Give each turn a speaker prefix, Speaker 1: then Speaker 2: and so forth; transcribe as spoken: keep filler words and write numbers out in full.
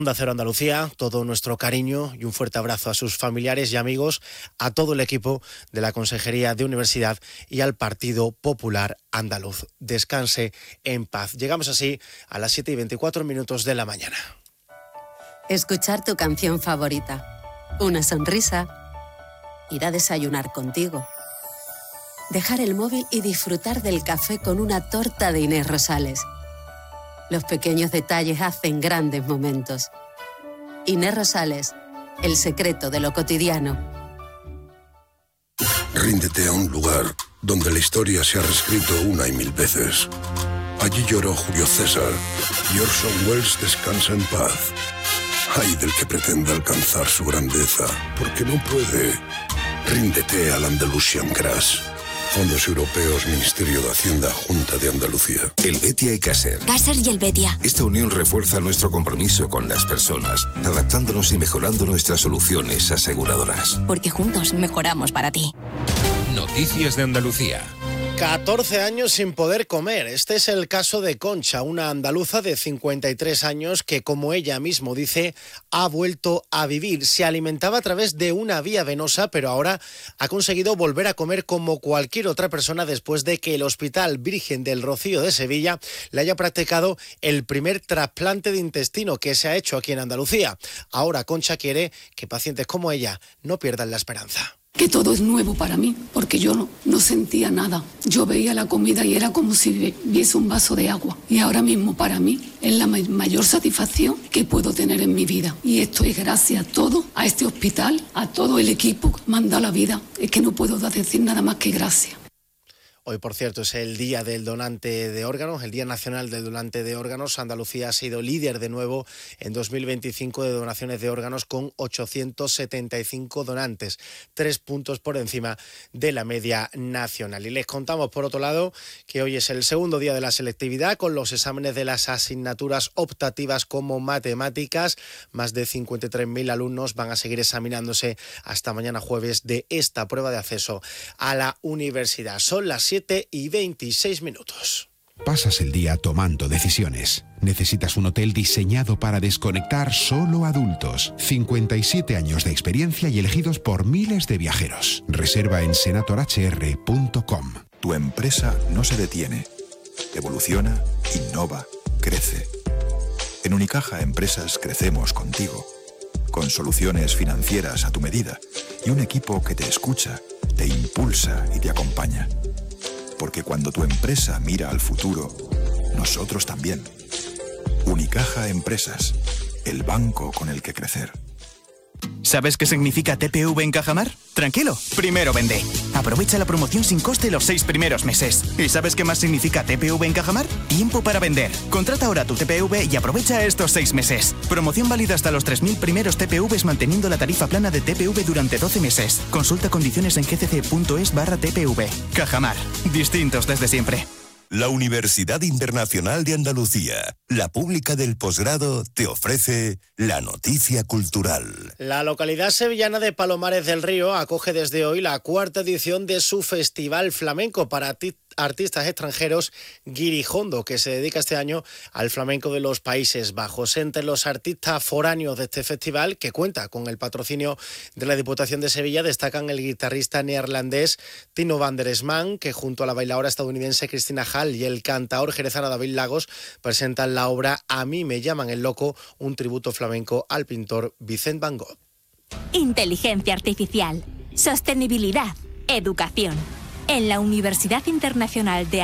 Speaker 1: Onda Cero Andalucía, todo nuestro cariño y un fuerte abrazo a sus familiares y amigos, a todo el equipo de la Consejería de Universidad y al Partido Popular Andaluz. Descanse en paz. Llegamos así a las siete y veinticuatro minutos de la mañana.
Speaker 2: Escuchar tu canción favorita, una sonrisa, ir a desayunar contigo, dejar el móvil y disfrutar del café con una torta de Inés Rosales. Los pequeños detalles hacen grandes momentos. Inés Rosales, el secreto de lo cotidiano.
Speaker 3: Ríndete a un lugar donde la historia se ha reescrito una y mil veces. Allí lloró Julio César y Orson Welles descansa en paz. Ay del que pretenda alcanzar su grandeza, porque no puede. Ríndete al Andalusian Crash. Fondos Europeos, Ministerio de Hacienda, Junta de Andalucía.
Speaker 4: El Betia y Caser.
Speaker 5: Caser y el Betia.
Speaker 4: Esta unión refuerza nuestro compromiso con las personas, adaptándonos y mejorando nuestras soluciones aseguradoras.
Speaker 5: Porque juntos mejoramos para ti.
Speaker 6: Noticias de Andalucía.
Speaker 1: catorce años sin poder comer. Este es el caso de Concha, una andaluza de cincuenta y tres años que, como ella mismo dice, ha vuelto a vivir. Se alimentaba a través de una vía venosa, pero ahora ha conseguido volver a comer como cualquier otra persona después de que el Hospital Virgen del Rocío de Sevilla le haya practicado el primer trasplante de intestino que se ha hecho aquí en Andalucía. Ahora Concha quiere que pacientes como ella no pierdan la esperanza.
Speaker 7: Que todo es nuevo para mí, porque yo no, no sentía nada. Yo veía la comida y era como si viese un vaso de agua. Y ahora mismo para mí es la mayor satisfacción que puedo tener en mi vida. Y esto es gracias a todo, a este hospital, a todo el equipo que me han dado la vida. Es que no puedo decir nada más que gracias.
Speaker 1: Hoy, por cierto, es el Día del Donante de Órganos, el Día Nacional del Donante de Órganos. Andalucía ha sido líder de nuevo en dos mil veinticinco de donaciones de órganos con ochocientos setenta y cinco donantes, tres puntos por encima de la media nacional. Y les contamos, por otro lado, que hoy es el segundo día de la selectividad con los exámenes de las asignaturas optativas como matemáticas. Más de cincuenta y tres mil alumnos van a seguir examinándose hasta mañana jueves de esta prueba de acceso a la universidad. Son las siete y veintiséis minutos.
Speaker 8: Pasas el día tomando decisiones. Necesitas un hotel diseñado para desconectar solo adultos. cincuenta y siete años de experiencia y elegidos por miles de viajeros. Reserva en senator h r punto com.
Speaker 9: Tu empresa no se detiene. Evoluciona, innova, crece. En Unicaja Empresas crecemos contigo. Con soluciones financieras a tu medida y un equipo que te escucha, te impulsa y te acompaña. Porque cuando tu empresa mira al futuro, nosotros también. Unicaja Empresas, el banco con el que crecer.
Speaker 10: ¿Sabes qué significa T P V en Cajamar? Tranquilo, primero vende. Aprovecha la promoción sin coste los seis primeros meses. ¿Y sabes qué más significa T P V en Cajamar? Tiempo para vender. Contrata ahora tu T P V y aprovecha estos seis meses. Promoción válida hasta los tres mil primeros T P Vs manteniendo la tarifa plana de T P V durante doce meses. Consulta condiciones en gcc.es barra TPV. Cajamar. Distintos desde siempre.
Speaker 11: La Universidad Internacional de Andalucía, la pública del posgrado, te ofrece la noticia cultural.
Speaker 1: La localidad sevillana de Palomares del Río acoge desde hoy la cuarta edición de su Festival Flamenco para ti. Artistas extranjeros Guirijondo, que se dedica este año al flamenco de los Países Bajos. Entre los artistas foráneos de este festival, que cuenta con el patrocinio de la Diputación de Sevilla, destacan el guitarrista neerlandés Tino van der Sman, que junto a la bailadora estadounidense Cristina Hall y el cantaor jerezano David Lagos presentan la obra A mí me llaman el loco, un tributo flamenco al pintor Vicent Van Gogh.
Speaker 12: Inteligencia artificial, sostenibilidad, educación. En la Universidad Internacional de